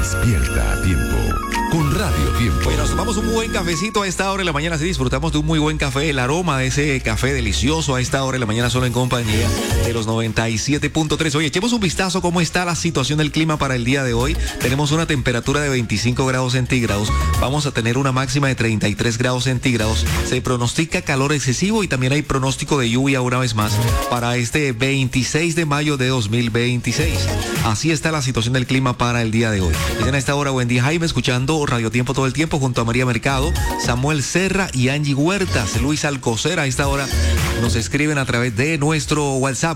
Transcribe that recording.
Despierta a tiempo con Radio Tiempo. Bueno, nos tomamos un buen cafecito a esta hora de la mañana. Sí, disfrutamos de un muy buen café. El aroma de ese café delicioso a esta hora de la mañana, solo en compañía de los 97.3. Oye, echemos un vistazo cómo está la situación del clima para el día de hoy. Tenemos una temperatura de 25 grados centígrados. Vamos a tener una máxima de 33 grados centígrados. Se pronostica calor excesivo y también hay pronóstico de lluvia una vez más para este 26 de mayo de 2026. Así está la situación del clima para el día de hoy. Dicen a esta hora Wendy Jaime escuchando Radio Tiempo todo el tiempo junto a María Mercado, Samuel Serra y Angie Huertas. Luis Alcocer a esta hora nos escriben a través de nuestro WhatsApp.